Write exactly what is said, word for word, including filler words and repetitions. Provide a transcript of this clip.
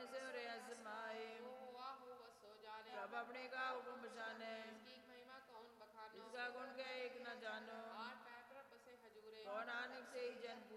से हो रहे समाए सब अपने का हुक्म बसाने इसका गुण क्या एक न जानो कौन नानक से ही जन